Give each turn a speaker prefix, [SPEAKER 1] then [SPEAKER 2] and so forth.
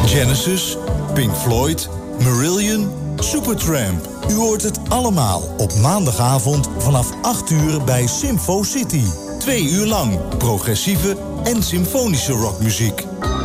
[SPEAKER 1] Genesis, Pink Floyd, Marillion, Supertramp. U hoort het allemaal op maandagavond vanaf 8 uur bij Symfo City. 2 uur lang progressieve en symfonische rockmuziek.